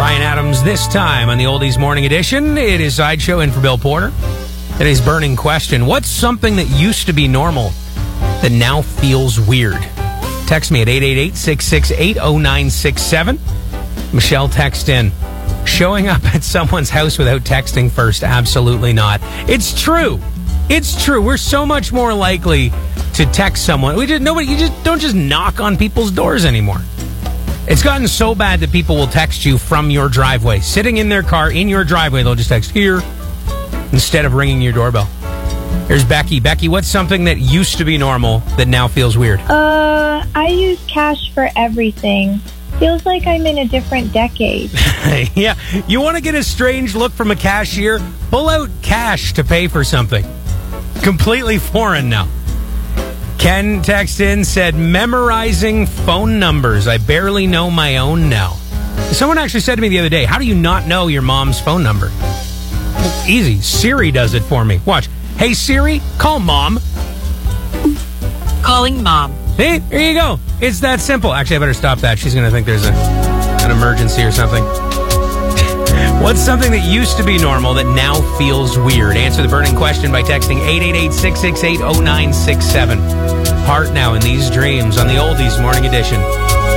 Ryan Adams this time on the Oldies Morning Edition. It is Sideshow in for Bill Porter. Today's burning question: what's something that used to be normal that now feels weird? Text me at 888-668-0967. Michelle text in: showing up at someone's house without texting first. Absolutely not. It's true. It's true. We're so much more likely to text someone. You don't just knock on people's doors anymore. It's gotten so bad that people will text you from your driveway. Sitting in their car, in your driveway, they'll just text here instead of ringing your doorbell. Here's Becky. Becky, what's something that used to be normal that now feels weird? I use cash for everything. Feels like I'm in a different decade. Yeah. You want to get a strange look from a cashier? Pull out cash to pay for something. Completely foreign now. Ken texted in, said, memorizing phone numbers. I barely know my own now. Someone actually said to me the other day, how do you not know your mom's phone number? Well, easy. Siri does it for me. Watch. Hey, Siri, call Mom. Calling Mom. See? There you go. It's that simple. Actually, I better stop that. She's going to think there's an emergency or something. What's something that used to be normal that now feels weird? Answer the burning question by texting 888-668-0967. Heart now in these dreams on the Oldies Morning Edition.